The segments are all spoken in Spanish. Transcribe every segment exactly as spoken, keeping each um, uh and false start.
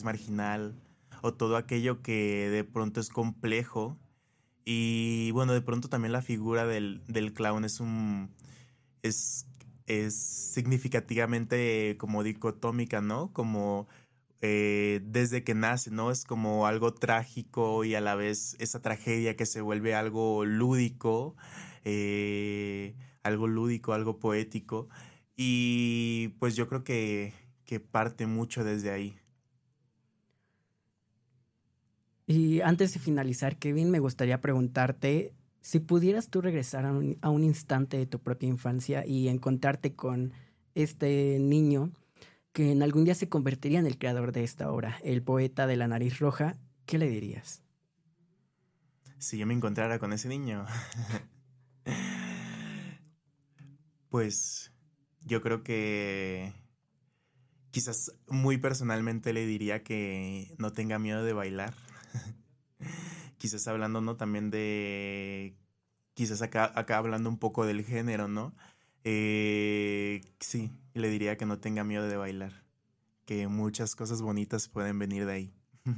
marginal o todo aquello que de pronto es complejo. Y bueno, de pronto también la figura del, del clown es un es, es significativamente como dicotómica, ¿no? Como eh, desde que nace, ¿no? Es como algo trágico y a la vez esa tragedia que se vuelve algo lúdico, eh, algo lúdico, algo poético. Y pues yo creo que, que parte mucho desde ahí. Y antes de finalizar, Kevin, me gustaría preguntarte si pudieras tú regresar a un, a un instante de tu propia infancia y encontrarte con este niño que en algún día se convertiría en el creador de esta obra, el poeta de la nariz roja, ¿qué le dirías? Si yo me encontrara con ese niño, pues yo creo que quizás muy personalmente le diría que no tenga miedo de bailar. Quizás hablando, ¿no? También de... Quizás acá, acá hablando un poco del género, ¿no? Eh, sí, le diría que no tenga miedo de bailar. Que muchas cosas bonitas pueden venir de ahí.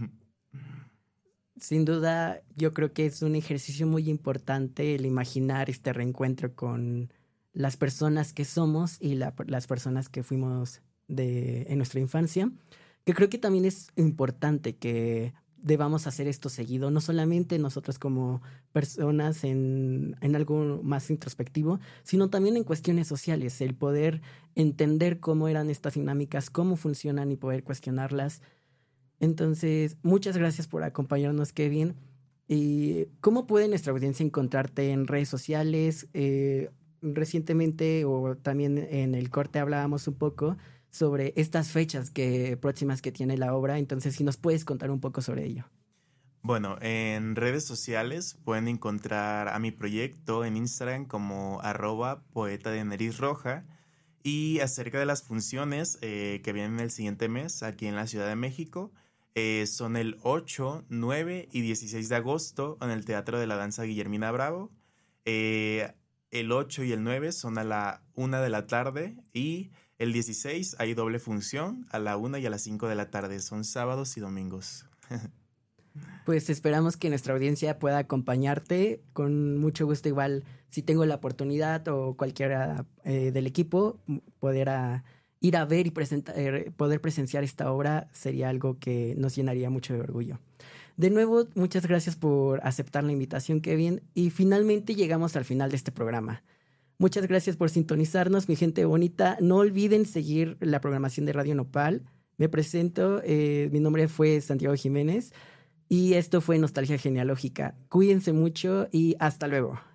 Sin duda, yo creo que es un ejercicio muy importante el imaginar este reencuentro con las personas que somos y la- las personas que fuimos de, en nuestra infancia, que creo que también es importante que debamos hacer esto seguido, no solamente nosotros como personas en, en algo más introspectivo, sino también en cuestiones sociales, el poder entender cómo eran estas dinámicas, cómo funcionan y poder cuestionarlas. Entonces, muchas gracias por acompañarnos, Kevin. ¿Y cómo puede nuestra audiencia encontrarte en redes sociales? Eh, recientemente o también en el corte hablábamos un poco sobre estas fechas que, próximas que tiene la obra. Entonces, si nos puedes contar un poco sobre ello. Bueno, en redes sociales pueden encontrar a mi proyecto en Instagram como arroba poeta de nariz roja. Y acerca de las funciones eh, que vienen el siguiente mes aquí en la Ciudad de México, eh, son el ocho, nueve y dieciséis de agosto en el Teatro de la Danza Guillermina Bravo. Eh, el ocho y el nueve son a la una de la tarde y el dieciséis hay doble función a la una y a las cinco de la tarde. Son sábados y domingos. Pues esperamos que nuestra audiencia pueda acompañarte. Con mucho gusto, igual, si tengo la oportunidad o cualquiera eh, del equipo, m- poder a- ir a ver y presenta- eh, poder presenciar esta obra sería algo que nos llenaría mucho de orgullo. De nuevo, muchas gracias por aceptar la invitación, Kevin. Y finalmente llegamos al final de este programa. Muchas gracias por sintonizarnos, mi gente bonita. No olviden seguir la programación de Radio Nopal. Me presento, eh, mi nombre fue Santiago Jiménez. Y esto fue Nostalgia Genealógica. Cuídense mucho y hasta luego.